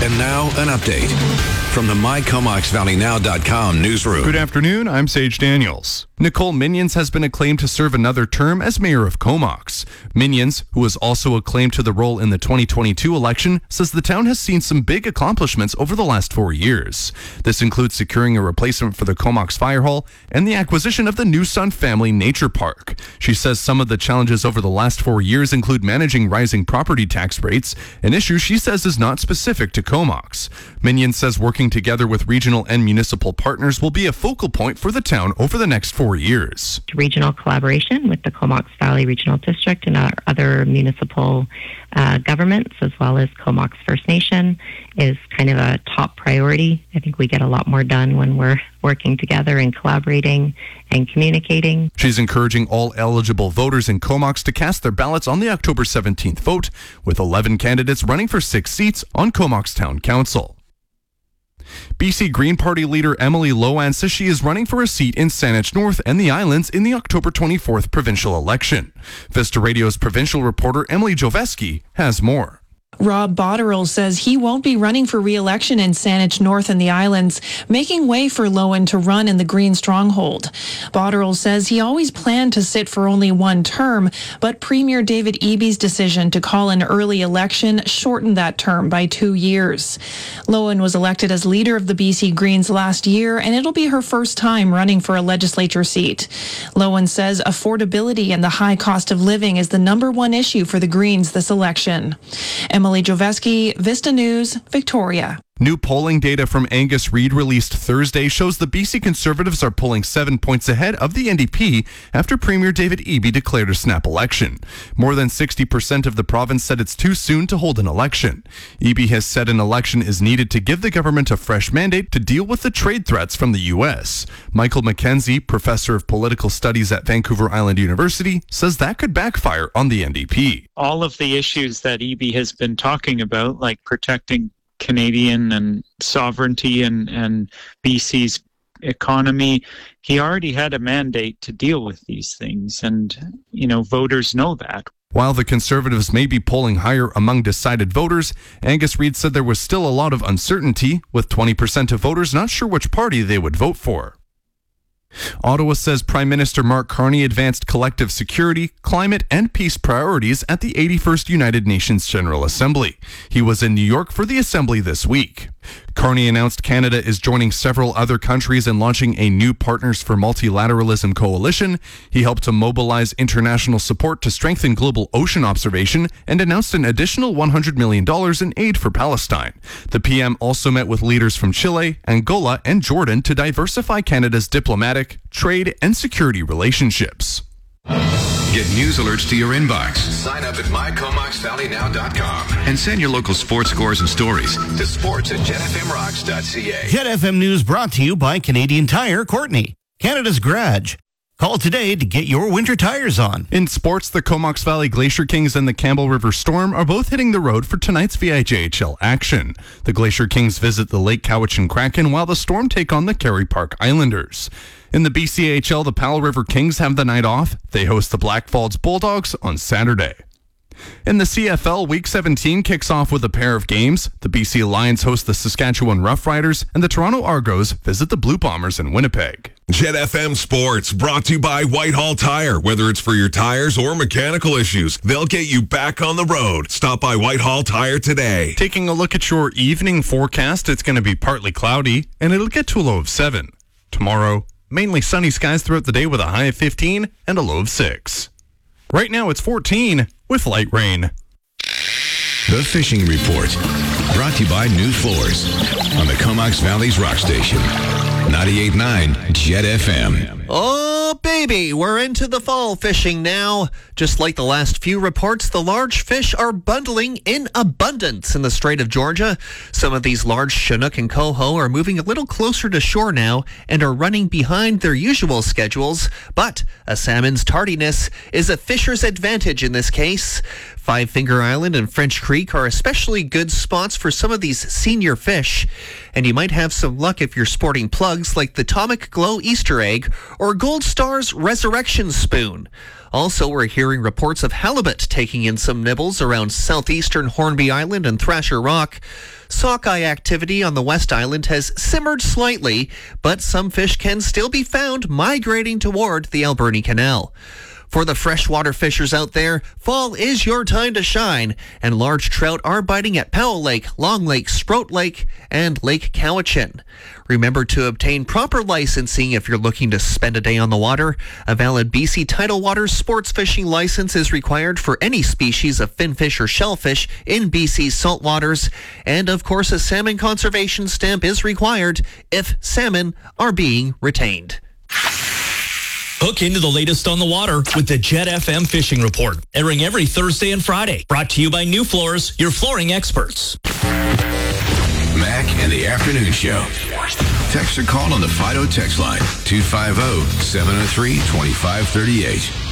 And now, an update from the MyComoxValleyNow.com newsroom. Good afternoon, I'm Sage Daniels. Nicole Minions has been acclaimed to serve another term as mayor of Comox. Minions, who was also acclaimed to the role in the 2022 election, says the town has seen some big accomplishments over the last 4 years. This includes securing a replacement for the Comox Fire Hall and the acquisition of the New Sun Family Nature Park. She says some of the challenges over the last 4 years include managing rising property tax rates, an issue she says is not specific to Comox. Minions says working together with regional and municipal partners will be a focal point for the town over the next 4 years. Regional collaboration with the Comox Valley Regional District and our other municipal governments, as well as Comox First Nation, is kind of a top priority. I think we get a lot more done when we're working together and collaborating and communicating. She's encouraging all eligible voters in Comox to cast their ballots on the October 17th vote, with 11 candidates running for 6 seats on Comox Town Council. BC Green Party leader Emily Loan says she is running for a seat in Saanich North and the Islands in the October 24th provincial election. Vista Radio's provincial reporter Emily Joveski has more. Rob Botterill says he won't be running for re-election in Saanich North and the Islands, making way for Loan to run in the Green Stronghold. Botterill says he always planned to sit for only one term, but Premier David Eby's decision to call an early election shortened that term by 2 years. Loan was elected as leader of the BC Greens last year, and it'll be her first time running for a legislature seat. Loan says affordability and the high cost of living is the number one issue for the Greens this election. Emily Joveski, Vista News, Victoria. New polling data from Angus Reid released Thursday shows the BC Conservatives are pulling 7 points ahead of the NDP after Premier David Eby declared a snap election. More than 60% of the province said it's too soon to hold an election. Eby has said an election is needed to give the government a fresh mandate to deal with the trade threats from the U.S. Michael McKenzie, professor of political studies at Vancouver Island University, says that could backfire on the NDP. All of the issues that Eby has been talking about, like protecting Canadian and sovereignty and BC's economy, he already had a mandate to deal with these things, and voters know that. While the Conservatives may be polling higher among decided voters, Angus Reid said there was still a lot of uncertainty, with 20% of voters not sure which party they would vote for. Ottawa says Prime Minister Mark Carney advanced collective security, climate, and peace priorities at the 81st United Nations General Assembly. He was in New York for the assembly this week. Carney announced Canada is joining several other countries in launching a new Partners for Multilateralism coalition. He helped to mobilize international support to strengthen global ocean observation and announced an additional $100 million in aid for Palestine. The PM also met with leaders from Chile, Angola, and Jordan to diversify Canada's diplomatic, trade, and security relationships. Get news alerts to your inbox. Sign up at MyComoxValleyNow.com and send your local sports scores and stories to sports@JetFMRocks.ca. Jet FM News brought to you by Canadian Tire Courtney, Canada's garage. Call today to get your winter tires on. In sports, the Comox Valley Glacier Kings and the Campbell River Storm are both hitting the road for tonight's VIJHL action. The Glacier Kings visit the Lake Cowichan Kraken while the Storm take on the Kerry Park Islanders. In the BCHL, the Powell River Kings have the night off. They host the Blackfalds Bulldogs on Saturday. In the CFL, Week 17 kicks off with a pair of games. The BC Lions host the Saskatchewan Roughriders, and the Toronto Argos visit the Blue Bombers in Winnipeg. Jet FM Sports, brought to you by Whitehall Tire. Whether it's for your tires or mechanical issues, they'll get you back on the road. Stop by Whitehall Tire today. Taking a look at your evening forecast, it's going to be partly cloudy, and it'll get to a low of 7. Tomorrow, mainly sunny skies throughout the day with a high of 15 and a low of 6. Right now it's 14 with light rain. The Fishing Report, brought to you by New Floors on the Comox Valley's rock station, 98.9 Jet FM. Oh, baby, we're into the fall fishing now. Just like the last few reports, the large fish are bundling in abundance in the Strait of Georgia. Some of these large Chinook and coho are moving a little closer to shore now and are running behind their usual schedules. But a salmon's tardiness is a fisher's advantage in this case. Five Finger Island and French Creek are especially good spots for some of these senior fish, and you might have some luck if you're sporting plugs like the Atomic Glow Easter egg or Gold Star's Resurrection spoon. Also, we're hearing reports of halibut taking in some nibbles around southeastern Hornby Island and Thrasher Rock. Sockeye activity on the West Island has simmered slightly, but some fish can still be found migrating toward the Alberni Canal. For the freshwater fishers out there, fall is your time to shine, and large trout are biting at Powell Lake, Long Lake, Sprout Lake, and Lake Cowichan. Remember to obtain proper licensing if you're looking to spend a day on the water. A valid BC Tidal Waters sports fishing license is required for any species of finfish or shellfish in BC's salt waters, and of course a salmon conservation stamp is required if salmon are being retained. Hook into the latest on the water with the Jet FM Fishing Report, airing every Thursday and Friday. Brought to you by New Floors, your flooring experts. Mac and the Afternoon Show. Text or call on the Fido text line, 250-703-2538.